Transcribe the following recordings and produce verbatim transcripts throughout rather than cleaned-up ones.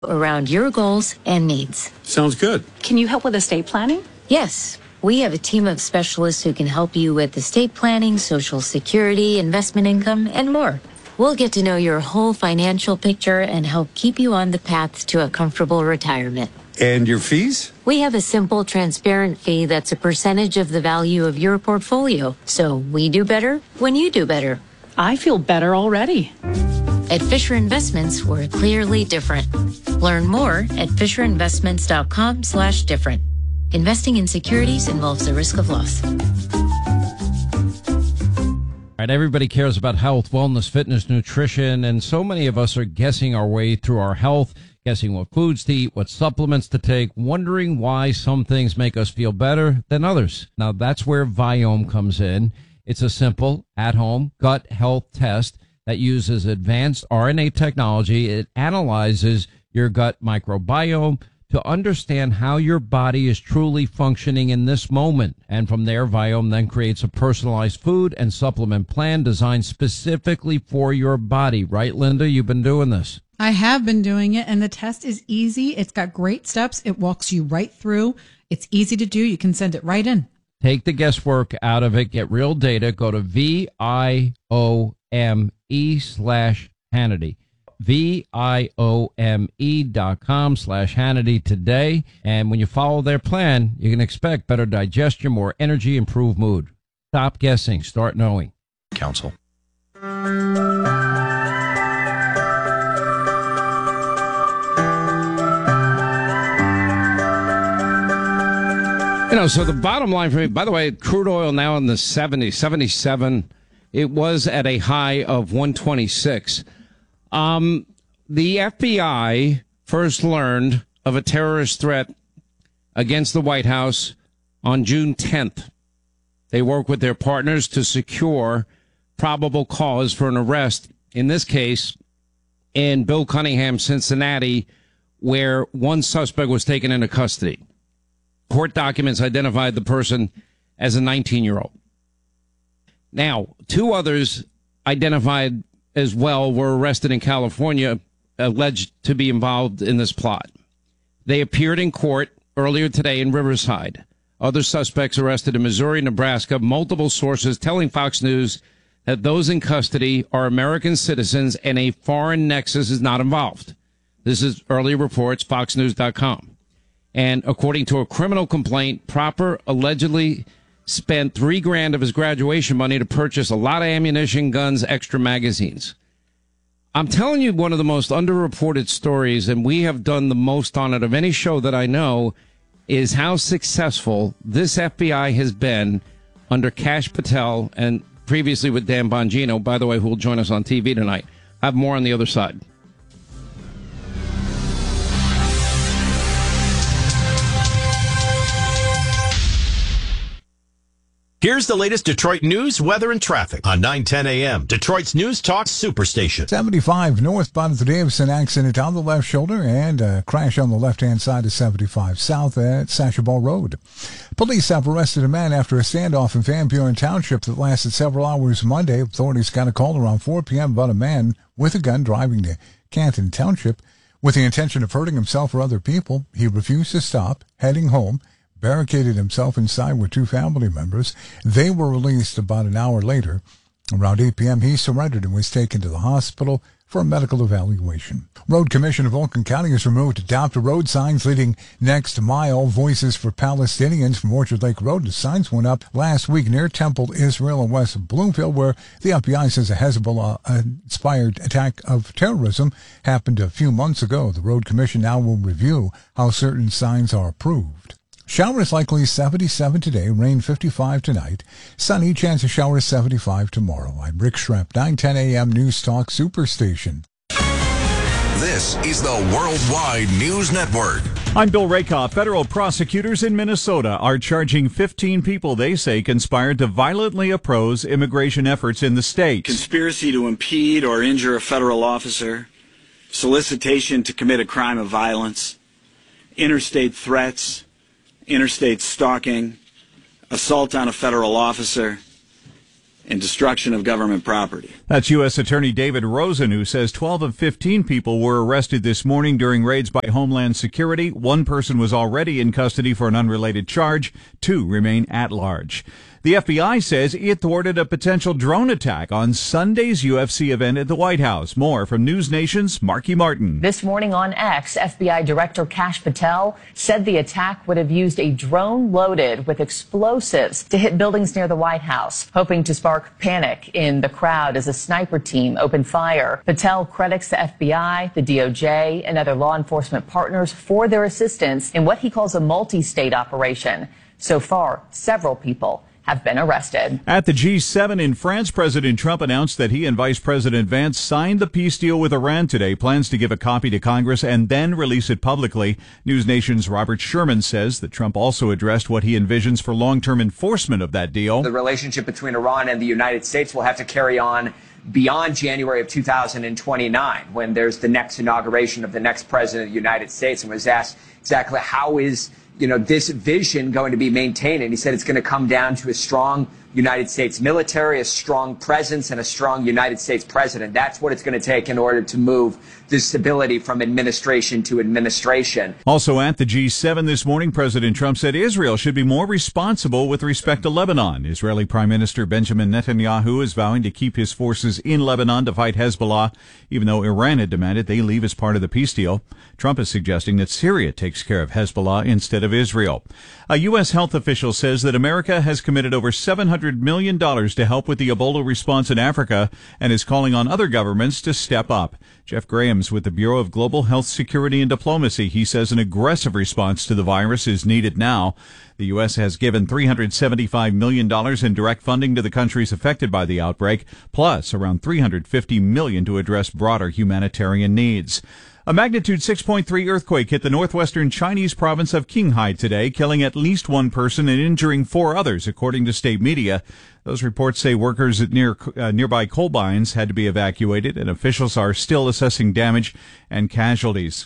around your goals and needs. Sounds good. Can you help with estate planning? Yes, we have a team of specialists who can help you with estate planning, Social Security, investment income, and more. We'll get to know your whole financial picture and help keep you on the path to a comfortable retirement. And your fees? We have a simple, transparent fee that's a percentage of the value of your portfolio. So we do better when you do better. I feel better already. At Fisher Investments, we're clearly different. Learn more at FisherInvestments.com slash different. Investing in securities involves the risk of loss. All right, everybody cares about health, wellness, fitness, nutrition, and so many of us are guessing our way through our health, guessing what foods to eat, what supplements to take, wondering why some things make us feel better than others. Now, that's where Viome comes in. It's a simple, at-home gut health test that uses advanced R N A technology. It analyzes your gut microbiome to understand how your body is truly functioning in this moment. And from there, Viome then creates a personalized food and supplement plan designed specifically for your body. Right, Linda? You've been doing this. I have been doing it, and the test is easy. It's got great steps. It walks you right through. It's easy to do. You can send it right in. Take the guesswork out of it. Get real data. Go to V I O M E slash Hannity. V I O M E dot com slash Hannity today. And when you follow their plan, you can expect better digestion, more energy, improved mood. Stop guessing. Start knowing. Council. You know, so the bottom line for me, by the way, crude oil now in the seventies, seventy-seven. It was at a high of one twenty-six. Um, the F B I first learned of a terrorist threat against the White House on June tenth. They worked with their partners to secure probable cause for an arrest, in this case, in Bill Cunningham, Cincinnati, where one suspect was taken into custody. Court documents identified the person as a nineteen-year-old. Now, two others identified as well were arrested in California, alleged to be involved in this plot. They appeared in court earlier today in Riverside. Other suspects arrested in Missouri, Nebraska, multiple sources telling Fox News that those in custody are American citizens and a foreign nexus is not involved. This is early reports, fox news dot com. And according to a criminal complaint, Proper allegedly spent three grand of his graduation money to purchase a lot of ammunition, guns, extra magazines. I'm telling you one of the most underreported stories, and we have done the most on it of any show that I know, is how successful this F B I has been under Kash Patel and previously with Dan Bongino, by the way, who will join us on T V tonight. I have more on the other side. Here's the latest Detroit news, weather, and traffic on nine ten a.m. Detroit's News Talk Superstation. seventy-five northbound of the Davison accident on the left shoulder and a crash on the left-hand side of seventy-five south at Sashaball Road. Police have arrested a man after a standoff in Van Buren Township that lasted several hours Monday. Authorities got a call around four p.m. about a man with a gun driving to Canton Township with the intention of hurting himself or other people. He refused to stop, heading home, barricaded himself inside with two family members. They were released about an hour later. Around eight p.m., he surrendered and was taken to the hospital for a medical evaluation. Road Commission of Vulcan County has removed adopted road signs leading next mile Voices for Palestinians from Orchard Lake Road. The signs went up last week near Temple, Israel, and West Bloomfield, where the F B I says a Hezbollah-inspired attack of terrorism happened a few months ago. The Road Commission now will review how certain signs are approved. Showers likely seventy-seven today, rain fifty-five tonight, sunny, chance of showers seventy-five tomorrow. I'm Rick Schrepp, nine ten a.m. News Talk Superstation. This is the Worldwide News Network. I'm Bill Rakoff. Federal prosecutors in Minnesota are charging fifteen people they say conspired to violently oppose immigration efforts in the state. Conspiracy to impede or injure a federal officer, solicitation to commit a crime of violence, interstate threats, interstate stalking, assault on a federal officer, and destruction of government property. That's U S Attorney David Rosen, who says twelve of fifteen people were arrested this morning during raids by Homeland Security. One person was already in custody for an unrelated charge. Two remain at large. The F B I says it thwarted a potential drone attack on Sunday's U F C event at the White House. More from News Nation's Marky Martin. This morning on X, F B I Director Kash Patel said the attack would have used a drone loaded with explosives to hit buildings near the White House, hoping to spark panic in the crowd as a sniper team opened fire. Patel credits the F B I, the D O J, and other law enforcement partners for their assistance in what he calls a multi-state operation. So far, several people have been arrested. At the G seven in France, President Trump announced that he and Vice President Vance signed the peace deal with Iran today, plans to give a copy to Congress and then release it publicly. News Nation's Robert Sherman says that Trump also addressed what he envisions for long-term enforcement of that deal. The relationship between Iran and the United States will have to carry on beyond January of two thousand twenty-nine, when there's the next inauguration of the next president of the United States, and was asked exactly how is you know, this vision going to be maintained. And he said it's going to come down to a strong United States military, a strong presence, and a strong United States president. That's what it's going to take in order to move the stability from administration to administration. Also at the G seven this morning, President Trump said Israel should be more responsible with respect to Lebanon. Israeli Prime Minister Benjamin Netanyahu is vowing to keep his forces in Lebanon to fight Hezbollah, even though Iran had demanded they leave as part of the peace deal. Trump is suggesting that Syria takes care of Hezbollah instead of Israel. A U S health official says that America has committed over seven hundred million dollars to help with the Ebola response in Africa and is calling on other governments to step up. Jeff Graham's with the Bureau of Global Health Security and Diplomacy. He says an aggressive response to the virus is needed now. The U S has given three hundred seventy-five million dollars in direct funding to the countries affected by the outbreak, plus around three hundred fifty million dollars to address broader humanitarian needs. A magnitude six point three earthquake hit the northwestern Chinese province of Qinghai today, killing at least one person and injuring four others, according to state media. Those reports say workers at near uh, nearby coal mines had to be evacuated, and officials are still assessing damage and casualties.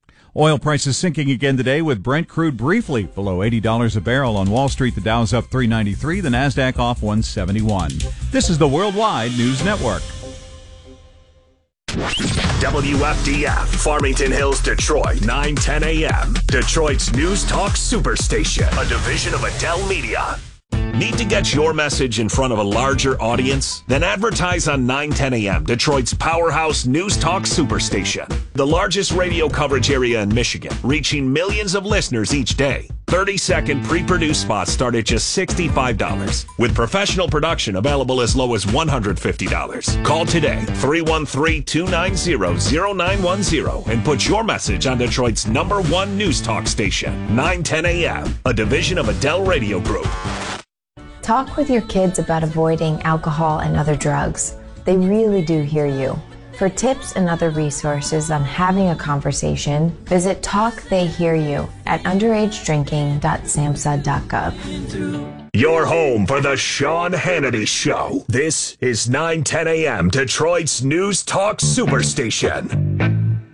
Oil prices sinking again today, with Brent crude briefly below eighty dollars a barrel on Wall Street. The Dow's up three ninety-three, the Nasdaq off one seventy-one. This is the Worldwide News Network. W F D F, Farmington Hills, Detroit, nine ten a.m. Detroit's News Talk Superstation, a division of Adele Media. Need to get your message in front of a larger audience? Then advertise on nine ten a.m., Detroit's powerhouse News Talk Superstation. The largest radio coverage area in Michigan, reaching millions of listeners each day. thirty-second pre-produced spots start at just sixty-five dollars, with professional production available as low as one hundred fifty dollars. Call today, three one three, two nine zero, zero nine one zero, and put your message on Detroit's number one news talk station, nine ten a.m., a division of Adele Radio Group. Talk with your kids about avoiding alcohol and other drugs. They really do hear you. For tips and other resources on having a conversation, visit Talk They Hear You at underage drinking dot samhsa dot gov. Your home for the Sean Hannity Show. This is nine ten a.m. Detroit's News Talk Superstation.